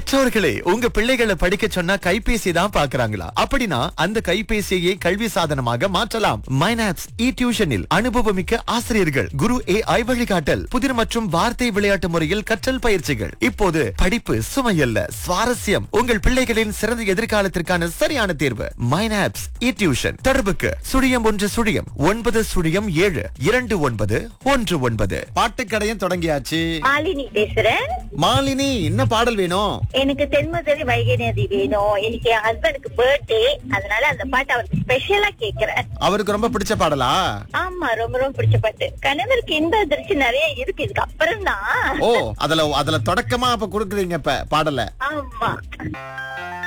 பெற்றோர்களே, உங்க பிள்ளைகளை படிக்க சொன்னா கைபேசி தான் பாக்குறாங்களா? அப்படின்னா அந்த கைபேசியை கல்வி சாதனமாக மாற்றலாம். மைனாப்ஸ் இ டியூஷனில் அனுபவமிக்க ஆசிரியர்கள், குரு AI வழிகாட்டல், புதிர் மற்றும் வார்த்தை விளையாட்டு முறையில் கற்றல் பயிற்சிகள். இப்போது படிப்பு சுமையல்ல, சுவாரஸ்யம். உங்கள் பிள்ளைகளின் சிறந்த எதிர்காலத்திற்கான சரியான தேர்வு மைனாப்ஸ் இ டியூஷன். தொடர்புக்கு *107 பாட்டுக்கடையும் தொடங்கியாச்சு. மாலினி பேசுறேன். மாலினி, என்ன பாடல் வேணும்? எனக்கு தென்மதுரை வைகை நதி வேணும். எனக்கு என் ஹஸ்பண்டுக்கு பர்த்டே, அதனால அந்த பாட்டு அவருக்கு ஸ்பெஷலா கேக்குறேன். அவருக்கு ரொம்ப பிடிச்ச பாடலா? ஆமா, ரொம்ப ரொம்ப பிடிச்ச பாட்டு. கணவருக்கு இன்ப அதிர்ச்சி நிறைய இருக்கு, இதுக்கு அப்புறம் தான். ஓ, அதுல தொடக்கமா அப்ப குடுக்குறீங்க இப்ப பாடல? ஆமா.